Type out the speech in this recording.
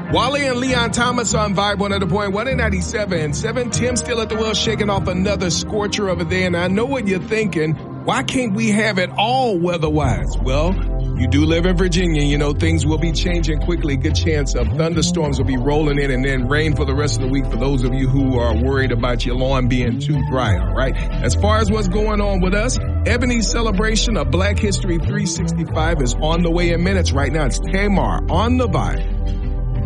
Wally and Leon Thomas on Vibe 100.1 and 97.7. Tim still at the wheel shaking off another scorcher over there. And I know what you're thinking. Why can't we have it all weather-wise? Well, you do live in Virginia. You know, things will be changing quickly. Good chance of thunderstorms will be rolling in and then rain for the rest of the week for those of you who are worried about your lawn being too dry, all right? As far as what's going on with us, Ebony's celebration of Black History 365 is on the way in minutes. Right now, it's Tamar on the Vibe.